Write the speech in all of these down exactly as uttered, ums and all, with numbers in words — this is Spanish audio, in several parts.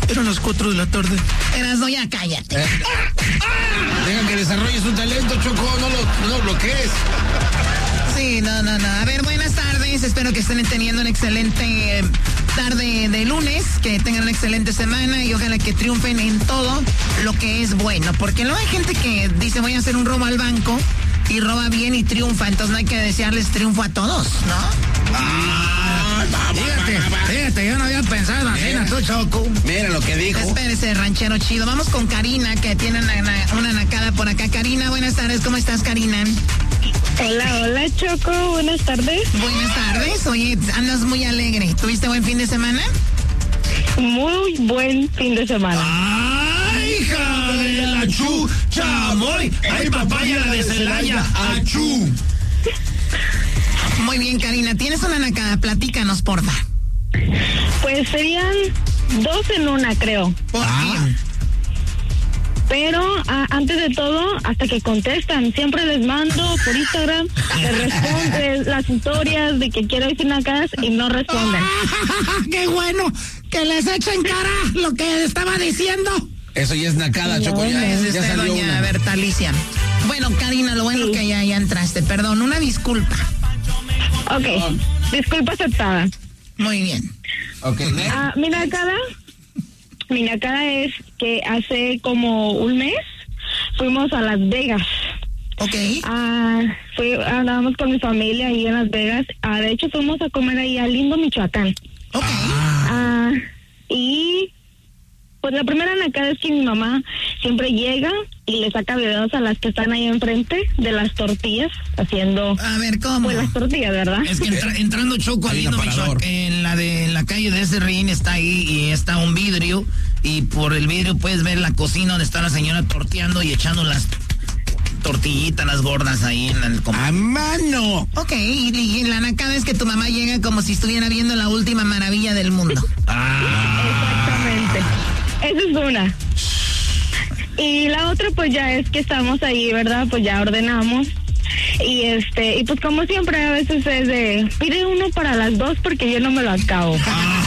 Eran las cuatro de la tarde. Erasno, ya cállate. Eh, Deja que desarrolles un talento, Choco, no lo no bloquees. Sí, no, no, no. A ver, buenas tardes. Espero que estén teniendo una excelente tarde de lunes, que tengan una excelente semana y ojalá que triunfen en todo lo que es bueno. Porque luego hay gente que dice voy a hacer un robo al banco y roba bien y triunfa. Entonces no hay que desearles triunfo a todos, ¿no? Ah, fíjate, fíjate, yo no había pensado así, ¿no, tú, Choco? Mira lo que dijo. Espérese, ranchero chido. Vamos con Karina, que tiene una, una nacada por acá. Karina, buenas tardes. ¿Cómo estás, Karina? Hola, hola, Choco. Buenas tardes. Buenas tardes. Oye, andas muy alegre. ¿Tuviste buen fin de semana? Muy buen fin de semana. ¡Ay, hija de la chu, chamoy! ¡Ay, papaya la de Celaya, achú! Muy bien, Karina. Tienes una nacada. Platícanos, porfa. Pues serían dos en una, creo. ¿Por Ah. qué? Pero a, antes de todo, hasta que contestan, siempre les mando por Instagram, les respondo las historias de que quiero decir nacadas y no responden. ¡Qué bueno! Que les echen cara lo que estaba diciendo. Eso ya es nacada, Choco, ya, Es ya usted, salió doña una. Bertalicia. Bueno, Karina, lo bueno Sí. que ya, ya entraste. Perdón, una disculpa. Ok, disculpa aceptada. Muy bien. Ok, next. Ah, mi nacada, mi nacada es que hace como un mes fuimos a Las Vegas. Ok. Ah, fui, andábamos con mi familia ahí en Las Vegas. Ah, de hecho, fuimos a comer ahí a Lindo, Michoacán. Ok. Ah, y pues la primera nacada es que mi mamá siempre llega y le saca videos a las que están ahí enfrente de las tortillas, haciendo A ver, ¿cómo? pues las tortillas, ¿verdad? Es que entra- entrando Choco al Hay un Lindo aparador. Michoacán, en la de en la calle de ese Rin está ahí y está un vidrio y por el vidrio puedes ver la cocina donde está la señora torteando y echando las tortillitas, las gordas ahí en el com- ¡A mano! Ok, y, y la nacada es que tu mamá llega como si estuviera viendo la última maravilla del mundo. Exactamente. Esa es una. Y la otra pues ya es que estamos ahí, ¿verdad? Pues ya ordenamos. Y este, y pues como siempre a veces es de, pide uno para las dos porque yo no me lo acabo.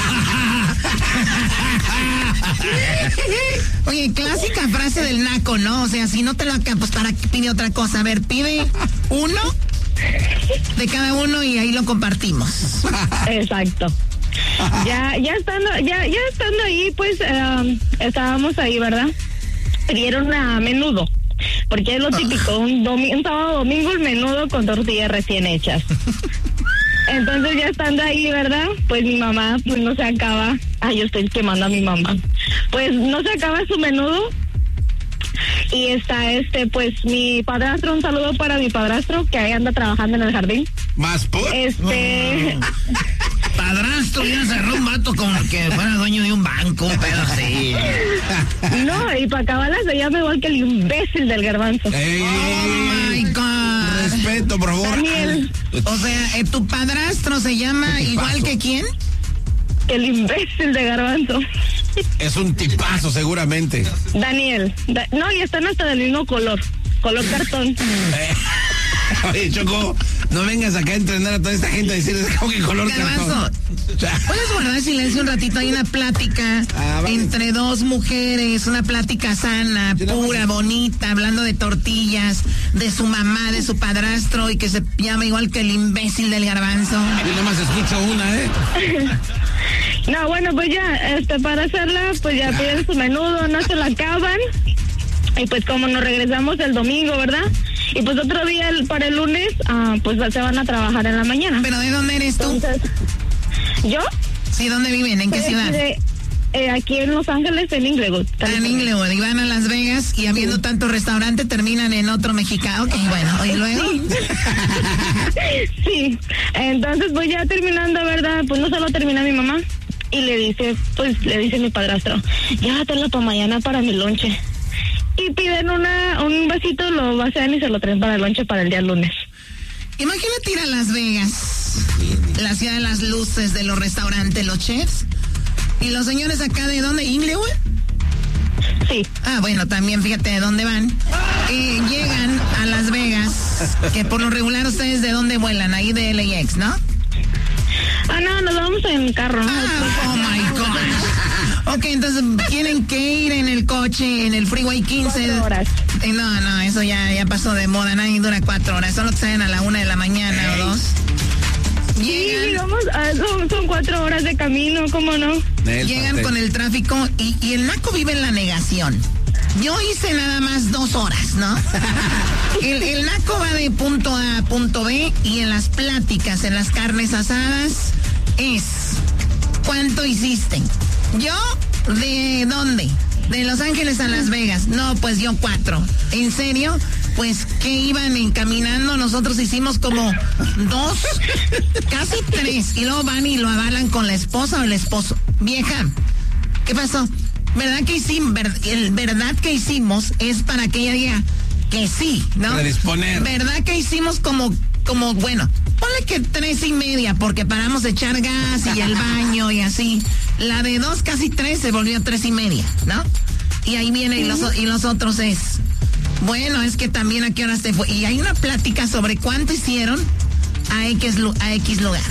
Oye, clásica frase del naco, ¿no? O sea, si no te lo acá, pues para qué pide otra cosa. A ver, pide uno de cada uno y ahí lo compartimos. Exacto. Ya, ya estando, ya, ya estando ahí, pues um, estábamos ahí, ¿verdad? Pidieron a menudo, porque es lo típico, un, domi- un sábado domingo el menudo con tortillas recién hechas. Entonces ya estando ahí, ¿verdad? Pues mi mamá, pues no se acaba. Ay, yo estoy quemando a mi mamá. Pues no se acaba su menudo. Y está este, pues mi padrastro, un saludo para mi padrastro que ahí anda trabajando en el jardín. ¿Más por? Este, Padrastro, ya cerró un vato como que fuera dueño de un banco, pero sí. no, y para acabarla se llama igual que el imbécil del garbanzo. ¡Ey! Oh my God. Respeto, por favor. Daniel, O sea, eh, tu padrastro se llama Un igual tipazo. que quién? el imbécil de garbanzo. Es un tipazo, seguramente. Daniel, Da- no, y están hasta del mismo color, color cartón. Eh, Oye, Choco, no vengas acá a entrenar a toda esta gente a decirles como que color Garbanzo, cartón. O sea, ¿puedes guardar silencio un ratito? Hay una plática Ah, vale. entre dos mujeres, una plática sana, Yo nada pura, más- bonita, hablando de tortillas, de su mamá, de su padrastro y que se llama igual que el imbécil del garbanzo. yo nada más escucho una, ¿eh? No, bueno, pues ya, este, para hacerla, pues ya piden su menudo, no se la acaban. Y pues como nos regresamos el domingo, ¿verdad? Y pues otro día el- para el lunes, ah, pues se van a trabajar en la mañana. ¿Pero de dónde eres tú? Entonces, ¿yo? Sí, ¿dónde viven? ¿En qué Soy ciudad? de- eh, aquí en Los Ángeles, en Inglewood. Ah, en Inglewood, y van a Las Vegas y habiendo tanto restaurante terminan en otro mexicano. Ok, bueno, ¿y luego? Sí, entonces pues ya terminando, ¿verdad? Pues no solo termina mi mamá y le dice, pues le dice mi padrastro, llévatelo para mañana para mi lonche. Y piden una un vasito, lo vacían y se lo traen para el lonche para el día lunes. Imagínate ir a Las Vegas, la ciudad de las luces, de los restaurantes, los chefs. ¿Y los señores acá de dónde? ¿Inglewood? Sí, Ah, bueno, también fíjate de dónde van. Eh, llegan a Las Vegas, que por lo regular ustedes de dónde vuelan, ahí de L A X, ¿no? ah no, nos vamos en carro, ¿no? Ah, oh my God. Ok, entonces tienen que ir en el coche, en el Freeway quince. Cuatro horas. Eh, No, no, eso ya, ya pasó de moda, nadie dura cuatro horas, solo salen a la una de la mañana o dos. Sí, Llegan, digamos, ah, son, son cuatro horas de camino, ¿cómo no? llegan con el tráfico y, y el naco vive en la negación. Yo hice nada más dos horas, ¿no? El, el naco va de punto A a punto B y en las pláticas, en las carnes asadas, es ¿cuánto hiciste? Yo, ¿de dónde? De Los Ángeles a Las Vegas. No, pues yo cuatro. ¿En serio? Pues que iban encaminando, nosotros hicimos como dos, casi tres. Y luego van y lo avalan con la esposa o el esposo. Vieja, ¿qué pasó? ¿Verdad que hicimos? Ver, el verdad que hicimos es para que ella diga que sí, ¿no? Predisponer. ¿Verdad que hicimos como, como, bueno, ponle que tres y media, porque paramos de echar gas y el baño y así. La de dos, casi tres, se volvió tres y media, ¿no? Y ahí viene y los, y los otros es, bueno, es que también a qué horas te fue. Y hay una plática sobre cuánto hicieron a X, a X lugar.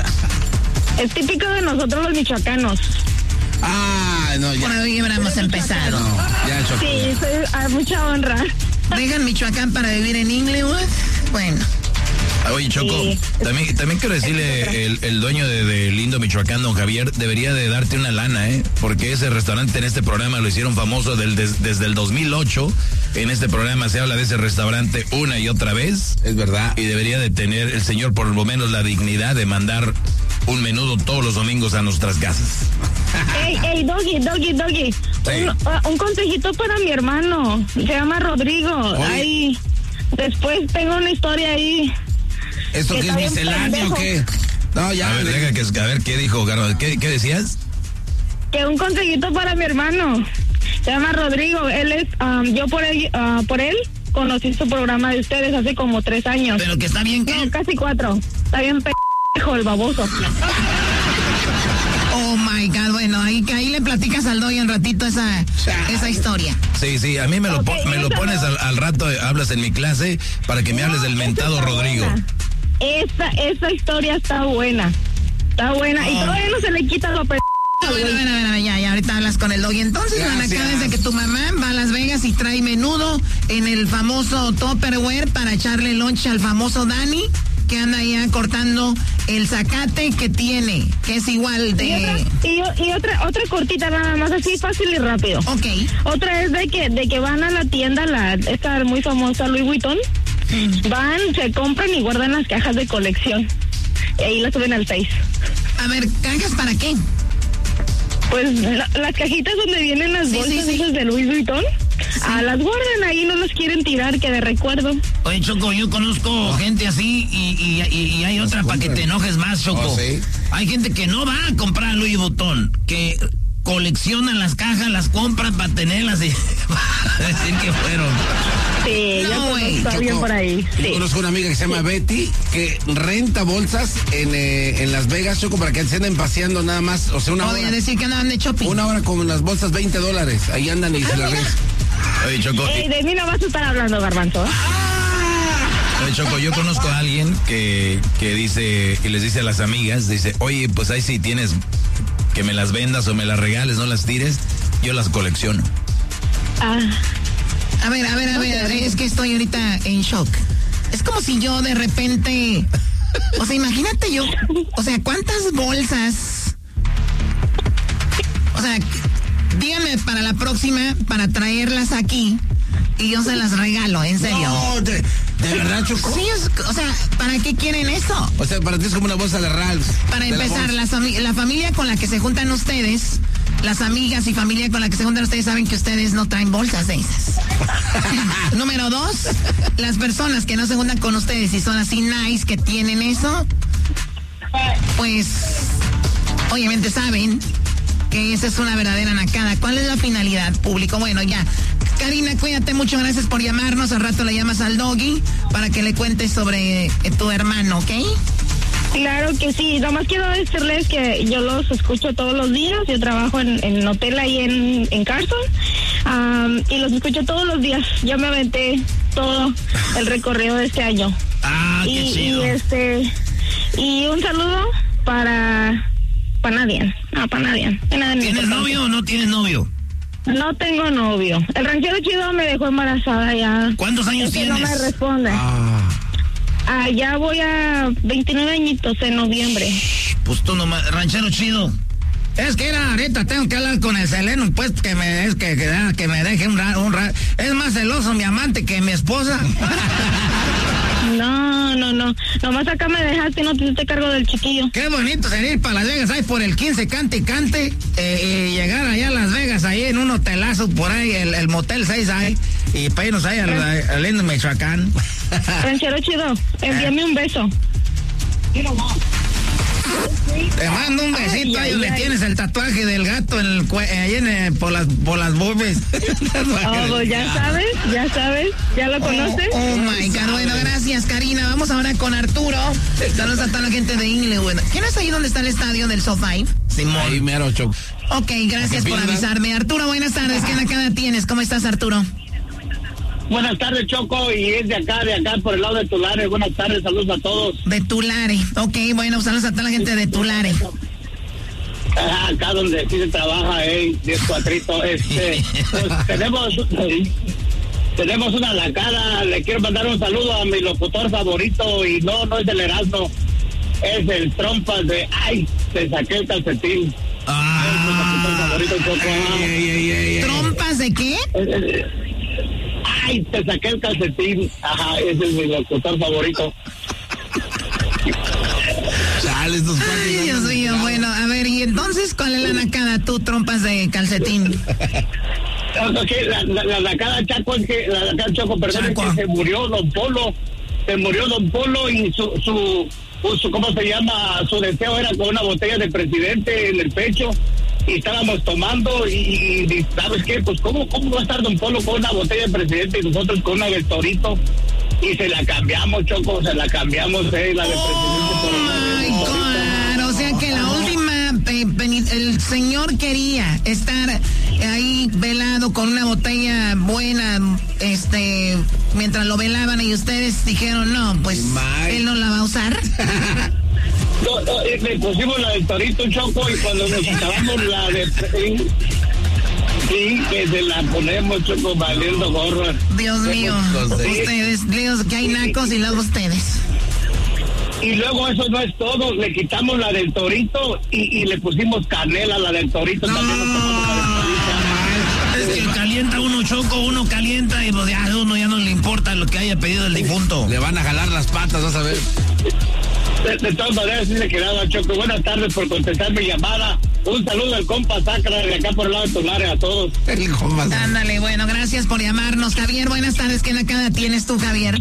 Es típico de nosotros los michoacanos. Ah, no, ya. Por ahí hubiéramos empezado. No, ya chocó. Sí, soy, a mucha honra. Dejan Michoacán para vivir en Inglewood. Bueno. Oye, Choco, Sí. también, también quiero decirle, el, el dueño de, de Lindo Michoacán, don Javier, debería de darte una lana, ¿eh? Porque ese restaurante en este programa lo hicieron famoso del, des, desde el dos mil ocho. En este programa se habla de ese restaurante una y otra vez. Es verdad. Y debería de tener el señor por lo menos la dignidad de mandar un menudo todos los domingos a nuestras casas. Ey, ey, Doggy, Doggy, Doggy. Sí. Un, uh, un consejito para mi hermano. Se llama Rodrigo. Oye. Ahí, después tengo una historia ahí. ¿Esto que qué es está bien misceláneo o qué? No, ya. A ver, deja que, a ver, ¿qué dijo, Garba? ¿Qué, qué decías? Que un consejito para mi hermano. Se llama Rodrigo. Él es, um, yo por él, uh, por él conocí su programa de ustedes hace como tres años. Pero que está bien No, que... casi cuatro. Está bien pendejo el baboso. Oh my God, bueno, ahí, ahí le platicas al Doy un ratito esa, esa historia. Sí, sí, a mí me lo, Ok, po- me lo esa pones no. al, al rato, eh, hablas en mi clase para que me hables del mentado Esa está Rodrigo. buena. Esa, esa historia está buena. Está buena. Y todavía no se le quita lo pendejo. A ver, a ver, a ver, a ver, ya, ya, ahorita hablas con el Doy. Entonces, van acá Gracias. desde que tu mamá va a Las Vegas y trae menudo en el famoso Tupperware para echarle lonche al famoso Dani, que anda ya cortando el zacate que tiene, que es igual Y otra, de... y, y otra, otra cortita nada más, así fácil y rápido. Ok. Otra es de que, de que van a la tienda, la, esta muy famosa Louis Vuitton, van, se compran y guardan las cajas de colección. Y ahí las suben al Face. A ver, ¿cajas para qué? Pues la- las cajitas donde vienen las Sí, bolsas sí, sí. esas de Louis Vuitton, ah, las guardan ahí, no las quieren tirar, que de recuerdo. Oye, Choco, yo conozco gente así y, y, y- y hay otra para que te enojes más, Choco. Oh, ¿sí? Hay gente que no va a comprar Louis Vuitton, que colecciona las cajas, las compra para tenerlas y para decir que fueron. Sí, No, yo güey. conozco a alguien Choco, por ahí. Yo Sí. conozco una amiga que se llama Betty que renta bolsas en, eh, en Las Vegas, Choco, para que se anden paseando nada más. O sea, una Podría hora, decir que andaban de shopping. una hora con las bolsas veinte dólares. Ahí andan y se las ven. Oye, Choco, Ey, de mí no vas a estar hablando, Garbanzo. ¿eh? oye, Choco, yo conozco a alguien que, que dice, y les dice a las amigas, dice, oye, pues ahí si tienes que me las vendas o me las regales, no las tires, yo las colecciono. Ah, A ver, a ver, a ver, es que estoy ahorita en shock. Es como si yo de repente, o sea, imagínate yo, o sea, ¿cuántas bolsas? O sea, díganme para la próxima, para traerlas aquí y yo se las regalo, en serio. No, de, de verdad, Choco. Sí, es- o sea, ¿para qué quieren eso? O sea, para ti es como una bolsa de Ralph. Para De la empezar, bolsa. la, fami- la familia con la que se juntan ustedes, las amigas y familia con la que se juntan ustedes saben que ustedes no traen bolsas de esas. Número dos, las personas que no se juntan con ustedes y son así nice, que tienen eso, pues obviamente saben que esa es una verdadera nacada. ¿Cuál es la finalidad, público? Bueno, ya. Karina, cuídate mucho, gracias por llamarnos. Al rato le llamas al Doggy para que le cuentes sobre eh, tu hermano, ¿ok? claro que sí. Nomás quiero decirles que yo los escucho todos los días. Yo trabajo en, en hotel ahí en, en Carson. Um, y los escucho todos los días. Ya me aventé todo el recorrido de este año. Ah, qué y, chido. y este y un saludo para para nadie. Nada no, para nadie. Nada ¿Tienes novio o no tienes novio? No tengo novio. El ranchero chido me dejó embarazada ya. ¿Cuántos años es que tienes? No me responde. Ah. Ah, ya voy a veintinueve añitos en noviembre. Pues tú nomás, ranchero chido. Es que era ahorita tengo que hablar con el Seleno, pues que me es que, que, que me deje un rato, un ra... Es más celoso mi amante que mi esposa. No, no, no. Nomás acá me dejaste y no te hiciste cargo del chiquillo. Qué bonito sería ir para Las Vegas ahí por el quince, cante y cante, eh, y llegar allá a Las Vegas ahí en un hotelazo por ahí, el, el Motel seis ahí, y para irnos ahí al, al lindo Michoacán. Ranchero chido, envíame un beso. Te mando un besito ahí donde tienes el tatuaje del gato en el cue- ahí en el- por las por las boobies. Oh, ya sabes, ya sabes, ya lo conoces. Oh, oh my God, bueno, gracias Karina. Vamos ahora con Arturo. Saludos a toda la gente de Inglewood. ¿Quién es ahí donde está el estadio del SoFi? Simón. Ahí mero, Choco. Ok, gracias por avisarme. Arturo, buenas tardes. ¿Qué nakada tienes? ¿Cómo estás, Arturo? Buenas tardes, Choco, y es de acá, de acá, por el lado de Tulare. Buenas tardes, saludos a todos. De Tulare. Ok, bueno, saludos a toda la gente de Tulare. Ah, acá donde sí se trabaja, eh, diez cuatrito. Este, pues, tenemos, tenemos una lacada. Le quiero mandar un saludo a mi locutor favorito, y no, no es el Erasmo, es el Trompas de Ay, te saqué el calcetín. Ah. Es mi locutor favorito, Choco. Ey, ey, ey, ey, ey. ¿Trompas de qué? Ay, te saqué el calcetín. Ajá, ese es mi locutor favorito. Chale, estos cuates Ay, Dios andan- mío, bueno, a ver, y entonces, ¿cuál es la nakada? Tú, trompas de calcetín. Okay, la, la, la lacada Chaco es que, la lacada Choco, perdón, es Chaco. que se murió Don Polo, se murió Don Polo y su, su, su, ¿cómo se llama? Su deseo era con una botella de presidente en el pecho, y estábamos tomando y, y, y ¿sabes qué? Pues ¿cómo, cómo va a estar Don Polo con una botella de presidente y nosotros con una del Torito? Y se la cambiamos, Choco, se la cambiamos, eh, la de presidente por una Ay, del Torito. claro, o sea que la última, eh, beni- el señor quería estar ahí velado con una botella buena, este, mientras lo velaban y ustedes dijeron, no, pues May. él no la va a usar. No, no, eh, le pusimos la del Torito, Choco, y cuando nos acabamos la de... Sí, sí, que se la ponemos, Choco, valiendo gorra. Dios mío, ustedes, Dios, que hay nacos y luego ustedes. Y luego eso no es todo, le quitamos la del Torito y, y le pusimos canela a la del Torito. También nos tomamos la del Es que calienta uno choco, uno calienta y pues ya a uno ya no le importa lo que haya pedido el difunto. Le van a jalar las patas, vas a ver. De, de todas maneras, sí le quedaba, Choco. Buenas tardes por contestar mi llamada. Un saludo al compa Sacra de acá por el lado de Tulare a todos. El compa. Ándale, bueno, gracias por llamarnos, Javier. Buenas tardes, ¿qué nakada tienes tú, Javier?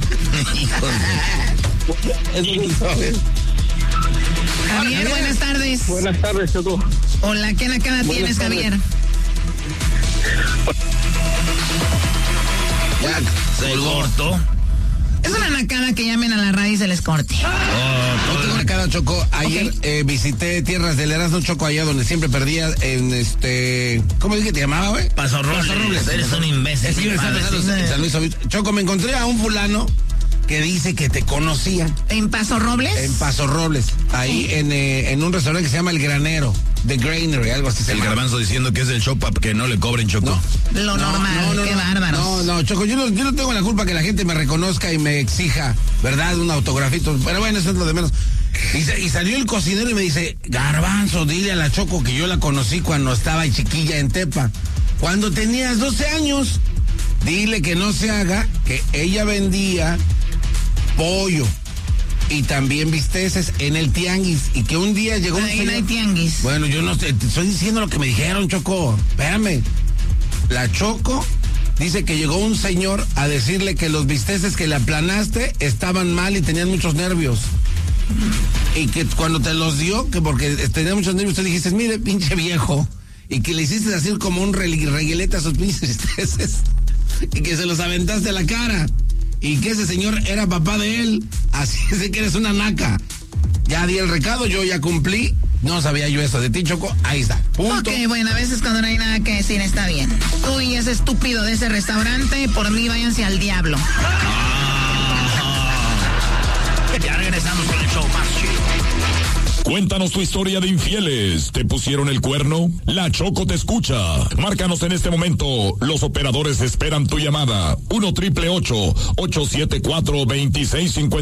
Javier, buenas tardes. Buenas tardes, Choco. Hola, ¿qué nakada tienes, tardes. Javier? Ya, Se cortó. Es una nakada que llamen a la radio y se les corte. no tengo una cara, Choco. Ayer Ok. eh, visité tierras del Erasmo, Choco, allá donde siempre perdía en este... ¿Cómo dije que te llamaba, güey? Paso Robles. Paso Robles. Eres un imbécil. Es que iba a estar padre, pensando en San Luis Obispo. Choco, me encontré a un fulano que dice que te conocía ¿En Paso Robles? en Paso Robles, ahí en, eh, en un restaurante que se llama El Granero, The Granary, algo así se El llama. garbanzo diciendo que es el show para que no le cobren, Choco. Lo normal, qué bárbaros. No, no, Choco, yo no, yo no tengo la culpa que la gente me reconozca y me exija, ¿verdad? Un autografito, pero bueno, eso es lo de menos. Y, sa- y salió el cocinero y me dice, Garbanzo, dile a la Choco que yo la conocí cuando estaba chiquilla en Tepa, cuando tenías doce años. Dile que no se haga, que ella vendía pollo y también bisteces en el tianguis y que un día llegó un Ahí no señor... hay tianguis. Bueno, yo no sé, te estoy diciendo lo que me dijeron, Choco. Espérame. La Choco dice que llegó un señor a decirle que los bisteces que le aplanaste estaban mal y tenían muchos nervios. Y que cuando te los dio, que porque tenía muchos nervios, te dijiste, mire, pinche viejo. Y que le hiciste así como un rel- reguilete a sus pinches bisteces. Y que se los aventaste a la cara. Y que ese señor era papá de él. Así es de que eres una naca. Ya di el recado, yo ya cumplí. No sabía yo eso de ti, Choco. Ahí está. Punto. Ok, bueno, a veces cuando no hay nada que decir está bien. Tú y ese estúpido de ese restaurante, por mí váyanse al diablo. Ya regresamos con el show más chido. Cuéntanos tu historia de infieles. ¿Te pusieron el cuerno? La Choco te escucha. Márcanos en este momento. Los operadores esperan tu llamada. uno triple ocho, ocho siete cuatro, dos seis cinco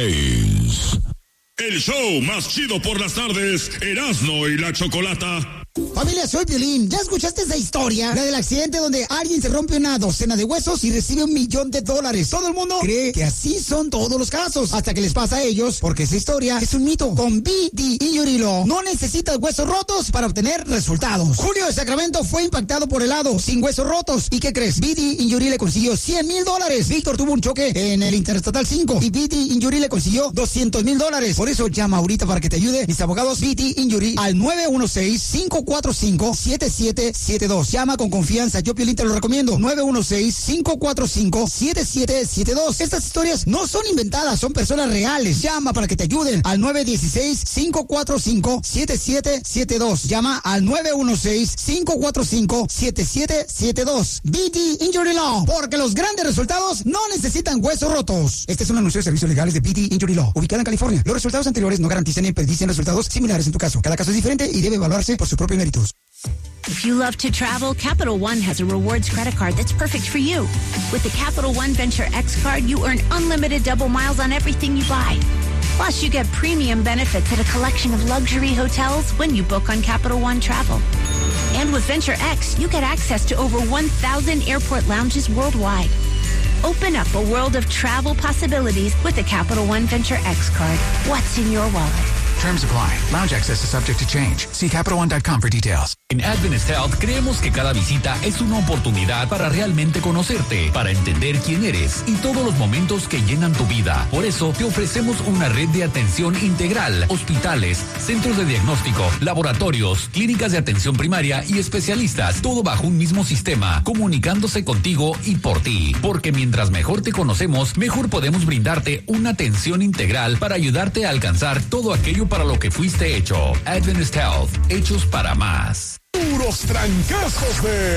seis. El show más chido por las tardes, Erasmo y la Chocolata. Familia, soy Piolín. ¿Ya escuchaste esa historia? La del accidente donde alguien se rompe una docena de huesos y recibe un millón de dólares. Todo el mundo cree que así son todos los casos, hasta que les pasa a ellos, porque esa historia es un mito. Con B D Injury Law no necesitas huesos rotos para obtener resultados. Julio de Sacramento fue impactado por helado, sin huesos rotos. ¿Y qué crees? B D Injury le consiguió cien mil dólares. Víctor tuvo un choque en el Interestatal cinco y B D Injury le consiguió doscientos mil dólares. Por eso llama ahorita para que te ayude mis abogados B D Injury al nueve uno seis, cinco cuatro cinco, siete siete siete dos. Llama con confianza, yo Piolín te lo recomiendo. nueve uno seis, cinco cuatro cinco, siete siete siete dos. Estas historias no son inventadas, son personas reales. Llama para que te ayuden al nueve uno seis, cinco cuatro cinco, siete siete siete dos. Llama al nueve uno seis, cinco cuatro cinco, siete siete siete dos. B D Injury Law, porque los grandes resultados no necesitan huesos rotos. Este es un anuncio de servicios legales de B D Injury Law, ubicada en California. Los resultados anteriores no garantizan ni predicen resultados similares en tu caso. Cada caso es diferente y debe evaluarse por su propio méritos. If you love to travel, Capital One has a rewards credit card that's perfect for you. With the Capital One Venture X card, you earn unlimited double miles on everything you buy. Plus, you get premium benefits at a collection of luxury hotels when you book on Capital One Travel. And with Venture X, you get access to over one thousand airport lounges worldwide. Open up a world of travel possibilities with the Capital One Venture X card. What's in your wallet? Terms apply. Lounge access is subject to change. See Capital One dot com for details. En Adventist Health creemos que cada visita es una oportunidad para realmente conocerte, para entender quién eres y todos los momentos que llenan tu vida. Por eso te ofrecemos una red de atención integral, hospitales, centros de diagnóstico, laboratorios, clínicas de atención primaria y especialistas, todo bajo un mismo sistema, comunicándose contigo y por ti. Porque mientras mejor te conocemos, mejor podemos brindarte una atención integral para ayudarte a alcanzar todo aquello para lo que fuiste hecho. Adventist Health, hechos para más. Puros trancazos de